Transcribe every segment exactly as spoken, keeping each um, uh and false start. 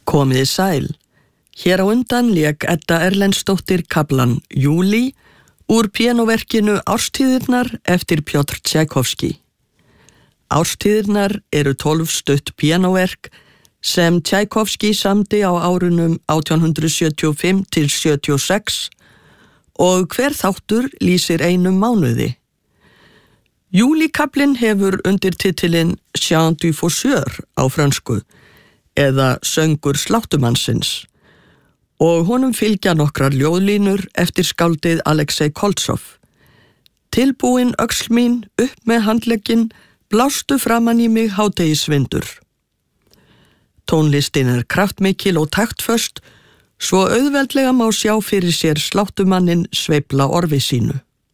Komiði sæl. Hér á undan lék Edda Erlendsdóttir kaflan Júlí úr píanóverkinu Árstíðirnar eftir Pjotr Tchaikovsky. Árstíðirnar eru tólf stutt píanóverk sem Tchaikovsky samdi á árunum átján hundrað sjötíu og fimm til sjötíu og sex og hver þáttur lýsir einum mánuði. Júlíkaflinn hefur undir titilinn Chant du Faucheur á frönsku eða Söngur sláttumannsins og honum fylgja nokkrar ljóðlínur eftir skáldið Alexei Koltsov. Tilbúin öxl mín upp með handlegginn, blástu framan í mig hádegisvindur. Tónlistin er kraftmikil og taktföst, svo auðveldlega má sjá fyrir sér sláttumannin sveifla orfi sínu.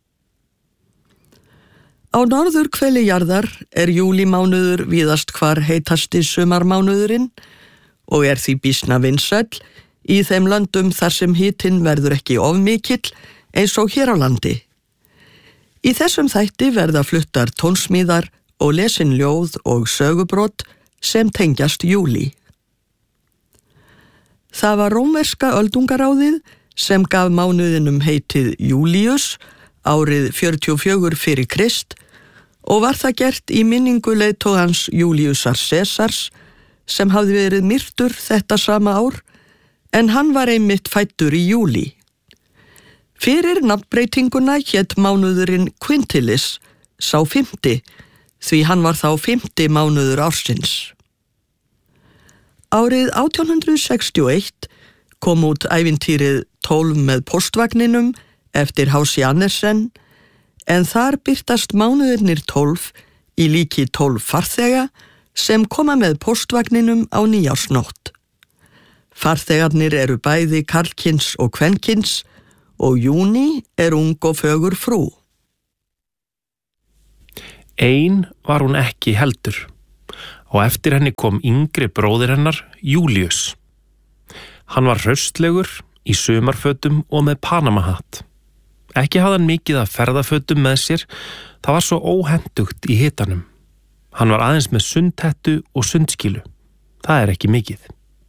Á norðurhveli jarðar er júlímánuður víðast hvar heitasti sumarmánuðurinn og er því býsna vinsæll í þeim löndum þar sem hitinn verður ekki of mikill eins og hér á landi. Í þessum þætti verða fluttar tónsmíðar og lesin ljóð og sögubrot sem tengjast júlí. Það var rómverska öldungaráðið sem gaf mánuðinum heitið Júlíus árið fjörutíu og fjögur fyrir Krist og var það gert í minningu leiðtogans Júlíusar Sesars sem hafði verið myrtur þetta sama ár en hann var einmitt fæddur í júlí. Fyrir nafnbreytinguna hét mánuðurinn Quintilis, sá fimmti, því hann var þá fimmti mánuður ársins. Árið átján hundrað sextíu og eitt kom út ævintýrið tólf með póstvagninum eftir H C Andersen, en þar birtast mánuðirnir tólf í líki tólf farþega sem koma með póstvagninum á nýjársnótt. Farþegarnir eru bæði karlkyns og kvenkyns og Júní er ung og fögur frú. Ein var hún ekki heldur og eftir henni kom yngri bróðir hennar, Júlíus. Hann var hraustlegur, í sumarfötum og með panamahatt. Ekki hafði hann mikið af ferðafötum með sér, það var svo óhentugt í hitanum. Hann var aðeins með sundhettu og sundskílu. Það er ekki mikið.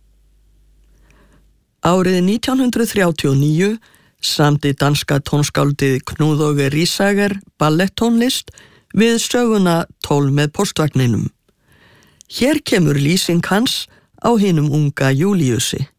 Árið nítján hundrað þrjátíu og níu samdi danska tónskáldið Knud Åge Risager ballettónlist við söguna tólf með póstvagninum. Hér kemur lýsing hans á hinum unga Júlíusi.